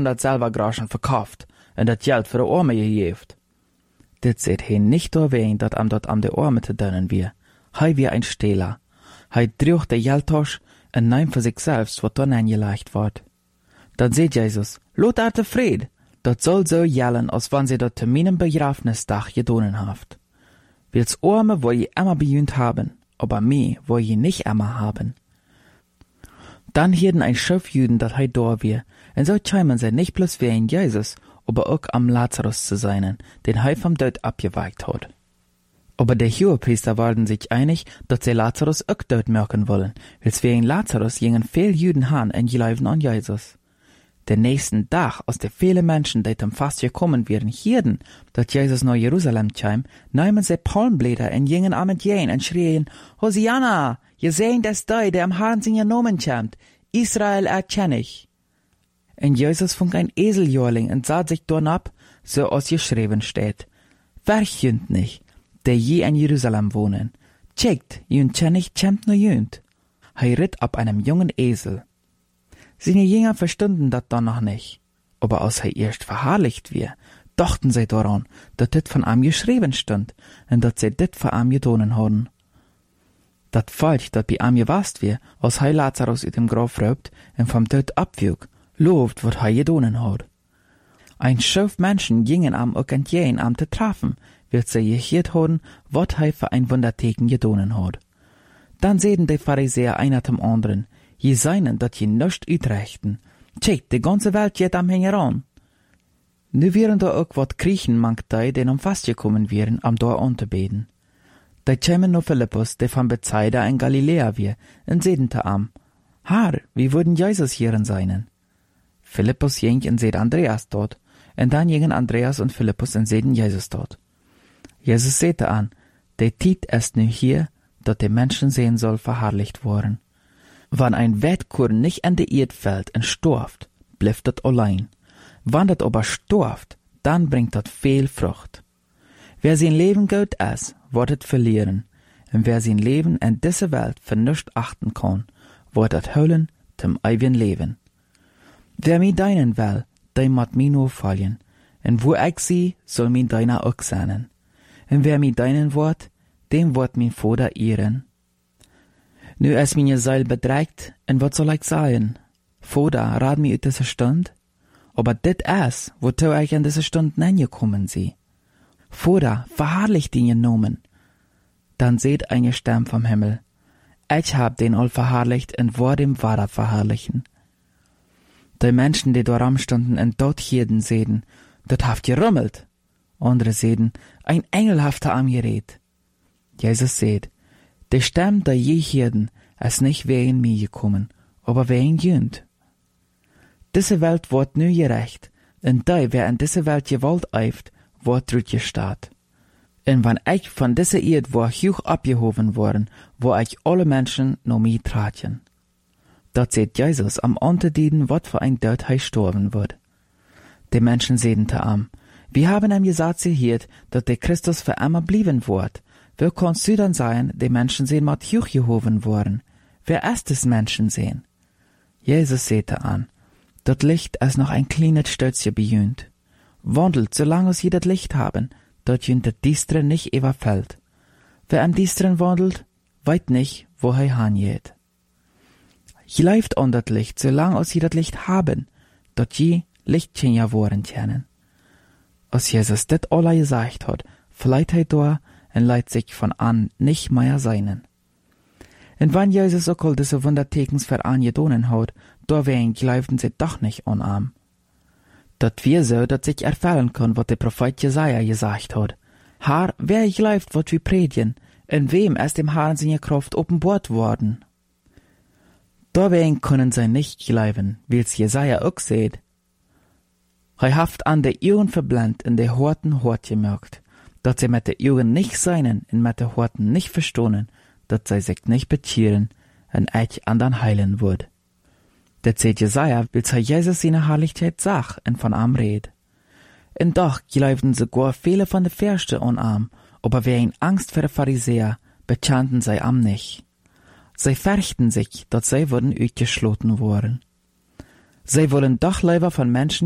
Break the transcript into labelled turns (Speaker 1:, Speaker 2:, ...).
Speaker 1: 500 Silbergroschen verkauft en dat Geld für de Arme gegeft. Dit seht he nicht doorween dat am de Arme te dunnen wie. Hij wie ein Stehler. Hij droeg de Geldtasch en neemt für sich selbst, wat dan angelegt wordt. Dan seht Jesus, lot er tevreden. Dat soll so jellen, als wann sie dat te meinem Begrafnisdag gedonen haft. Wils Arme wo je immer bejunt haben, aber me wo je nicht immer haben. Dann hielden ein Schiff Juden, dat hij door wie, en so scheimen sie nicht bloß wie ein Jesus, aber auch am Lazarus zu seinen, den hij vom Tod abgeweicht hat. Aber der Hohepriester waren sich einig, dass sie Lazarus auch dort merken wollen, wils wie ein Lazarus gingen viel Juden han en geloven an Jesus. Den nächsten Tag, aus de viele Menschen, die zum Fast gekommen wären, hierden, dass Jesus nach Jerusalem kam, nahmen sie Palmblätter en gingen am mit jen en schrien, Hosianna, je sehen des der am Herrn sin Namen kommt, Israel erkenne ich. En Jesus funk ein Eseljorling und sah sich dorn ab, so als geschrieben steht. Verchünd nicht, der je in Jerusalem wohnen. Checkt, jünd kennig kämmt no jünd. Hij ritt ab einem jungen Esel. Seine Jünger verstunden dat dann noch nicht. Aber als hij erst verherrlicht wir, dachten sie daran, dat dit von ihm geschrieben stund, und dat sie dit von ihm gedonen hadden. Dat Volk, dat bei ihm gewast wir, als hij Lazarus uit dem Grab raubt und vom Tod abwog, looft, wat hij gedonen had. Ein Schauf Menschen gingen am ook entgegen am te treffen, wird sie gehiert hadden, wat hij für ein Wunderteken gedonen had. Dann sehen die Pharisäer einer zum anderen, je seinen, dat je nischt uitrechten. Tjek, die ganze Welt geht am Hängeran. Nu wären da ook wat Griechen mangt die am fastgekommen wären, am da anzubeten. Da kämen no Philippus, der von Bethsaida in Galiläa wir, und sedente am. Herr, wie würden Jesus hieren seinen? Philippus ging und seht Andreas dort, und dann gingen Andreas und Philippus und sehen Jesus dort. Jesus sehte an, der Tiet ist nu hier, dat die Menschen sehen soll verherrlicht worden. Wann ein Wettkorn nicht an die Erd fällt und storft, bleibt dat allein. Wann dat aber storft, dann bringt dat viel Frucht. Wer sein Leben gut ist, wird het verlieren. Und wer sein Leben in dieser Welt für nichts achten kann, wird het holen zum ewigen Leben. Wer mi deinen will, der mat mi nur fallen. Und wo ich sie, soll mi deiner auch sein. Und wer mi deinen wird, dem wird mein Vater ehren. Nu ist meine Seele bedreigt, und wat soll ich sagen? Vater, rat mi uit diese Stund? Aber dit ist, wozu ich in diese Stund gekommen sie. Vater, verherrlicht den Namen. Dann seht eine Stimme vom Himmel. Ich hab den all verherrlicht und war dem Vater verherrlichen. Die Menschen, die dort stunden und dort hielten, sehen, dort haft gerummelt. Andere sehen, ein Engel haft am geredet. Jesus seht, die Stimme, die je hielten, ist nicht wegen mir gekommen, aber wegen jünd. Diese Welt wird nu gerecht, und die, wer in diese Welt gewollt eift, wird drüt gestaat. Und wenn ich von dieser Erde war hoch abgehoben worden, wo ich alle Menschen noch mir traten. Dort seht Jesus am Unterdienen, wat für ein Tod hei sterben wird. Die Menschen sehen te am. Wir haben ihm gesagt, sie hiert, dass der Christus für immer blieben wird. Wer kannst du dann sein, die Menschen sehen mat hoch gehoben worden? Wer ist des Menschen sehen? Jesus sehte an. Dat Licht ist noch ein kleines Stötzchen bejünt. Wandelt, solange sie das Licht haben, dort jünt das Distre nicht überfällt. Wer am Distren wandelt, weit nicht, wo er hangeht. Läuft an das Licht, solange sie das Licht haben, dort je Lichtchen ja worden können. Als Jesus das alle gesagt hat, verleiht er da und leiht sich von an nicht mehr seinen. Und wenn Jesus auch all diese Wundertekens für angedonen hat, da wen gleifen sie doch nicht an. Dat wir so, dat sich erfüllen kann, was der Prophet Jesaja gesagt hat. Herr, wer gleift, wat wir predigen, in wem ist dem Herrn seine Kraft offenbart worden? Da wen können sie nicht gleifen, wie's Jesaja auch seht. Er haft an der Augen verblendet und der Horten hort gemerkt, dat sie mit der Augen nicht seinen und mit der Horten nicht verstohnen, dat sie sich nicht bekehren und ich andern heilen würd. Der zählt Jesaja, wils Jesus seine Herrlichkeit sah und von ihm red. Und doch glaubten sogar viele von den Fürsten an ihm, aber wegen Angst vor den Pharisäer bekannten sie ihm nicht. Sie fürchten sich, dass sie würden ausgeschlossen worden. Sie wollen doch lieber von Menschen